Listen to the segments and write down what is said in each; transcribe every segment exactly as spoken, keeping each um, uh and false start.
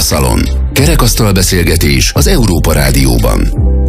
Szalon. Kerekasztal beszélgetés az Európa Rádióban.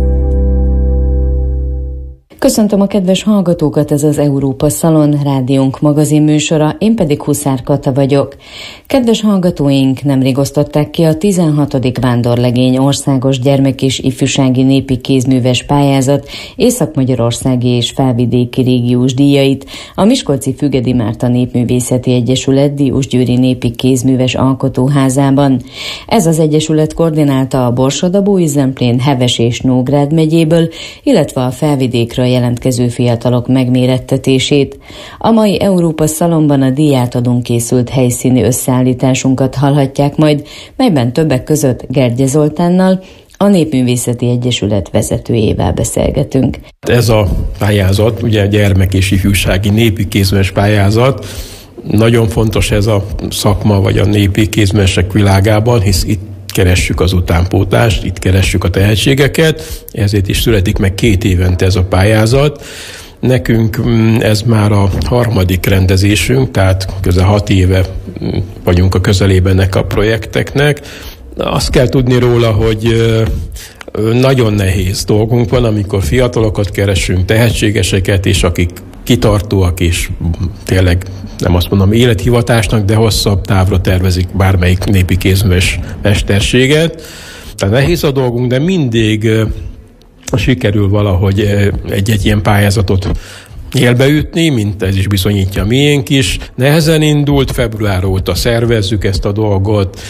Köszöntöm a kedves hallgatókat, ez az Európa Szalon rádiónk magazinműsora, én pedig Huszár Kata vagyok. Kedves hallgatóink, nemrég osztották ki a tizenhatodik Vándorlegény országos gyermek- és ifjúsági népi kézműves pályázat észak-magyarországi és felvidéki régiós díjait a Miskolci Fügedi Márta Népművészeti Egyesület Diósgyőri Népi Kézműves Alkotóházában. Ez az egyesület koordinálta a Borsod-Abaúj Zemplén, Heves és Nógrád megyéből, illetve a felvidékről jelentkező fiatalok megmérettetését. A mai Európa Szalonban a díjátadón készült helyszíni összeállításunkat hallhatják majd, melyben többek között Gergye Zoltánnal, a Népművészeti Egyesület vezetőjével beszélgetünk. Ez a pályázat, ugye a gyermek- és ifjúsági népi kézműves pályázat, nagyon fontos ez a szakma, vagy a népi kézművesek világában, hisz itt keressük az utánpótlást, itt keressük a tehetségeket, ezért is születik meg két évente ez a pályázat. Nekünk ez már a harmadik rendezésünk, tehát közel hat éve vagyunk a közelében ennek a projekteknek. Azt kell tudni róla, hogy nagyon nehéz dolgunk van, amikor fiatalokat keresünk, tehetségeseket, és akik kitartóak, és tényleg nem azt mondom élethivatásnak, de hosszabb távra tervezik bármelyik népi kézműves mesterséget. Tehát nehéz a dolgunk, de mindig sikerül valahogy egy-egy ilyen pályázatot élbeütni, mint ez is bizonyítja a miénk is. Nehezen indult, február óta szervezzük ezt a dolgot,